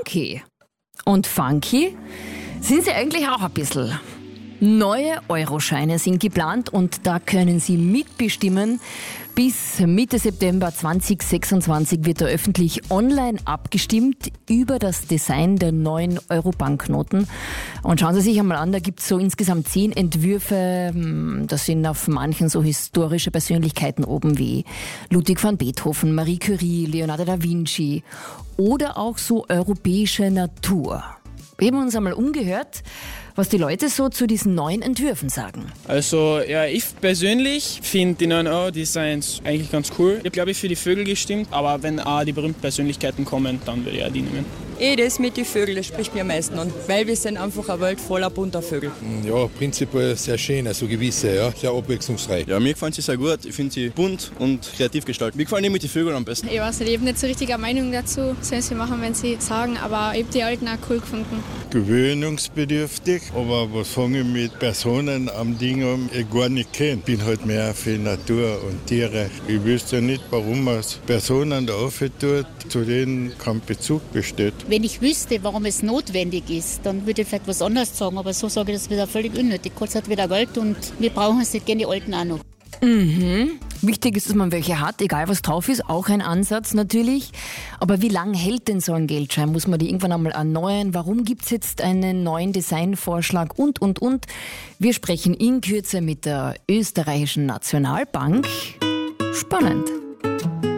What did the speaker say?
funky. Und funky sind sie eigentlich auch ein bisschen. Neue Euroscheine sind geplant und da können Sie mitbestimmen. Bis Mitte September 2026 wird da öffentlich online abgestimmt über das Design der neuen Euro-Banknoten. Und schauen Sie sich einmal an, da gibt es so insgesamt 10 Entwürfe. Da sind auf manchen so historische Persönlichkeiten oben wie Ludwig van Beethoven, Marie Curie, Leonardo da Vinci oder auch so europäische Natur. Wir haben uns einmal umgehört, was die Leute so zu diesen neuen Entwürfen sagen. Also ja, ich persönlich finde die neuen Euro-Designs eigentlich ganz cool. Ich habe, glaube ich, für die Vögel gestimmt, aber wenn auch die berühmten Persönlichkeiten kommen, dann würde ich auch die nehmen. Das mit den Vögeln, das spricht mir am meisten an, weil wir sind einfach eine Welt voller bunter Vögel. Ja, prinzipiell sehr schön, also gewisse, ja, sehr abwechslungsreich. Ja, mir gefallen sie sehr gut. Ich finde sie bunt und kreativ gestaltet. Mir gefallen die mit den Vögeln am besten. Ich weiß nicht, ich habe nicht so richtig eine Meinung dazu, sollen sie machen, wenn sie sagen, aber ich habe die alten auch cool gefunden. Gewöhnungsbedürftig, aber was fange ich mit Personen am Ding an, ich gar nicht kenne. Ich bin halt mehr für Natur und Tiere. Ich wüsste nicht, warum man Personen da tut, zu denen kein Bezug besteht. Wenn ich wüsste, warum es notwendig ist, dann würde ich vielleicht was anderes sagen, aber so sage ich, das wieder völlig unnötig. Kostet wieder Geld und wir brauchen es nicht, gerne die Alten auch noch. Wichtig ist, dass man welche hat, egal was drauf ist, auch ein Ansatz natürlich. Aber wie lange hält denn so ein Geldschein? Muss man die irgendwann einmal erneuern? Warum gibt es jetzt einen neuen Designvorschlag und? Wir sprechen in Kürze mit der österreichischen Nationalbank. Spannend.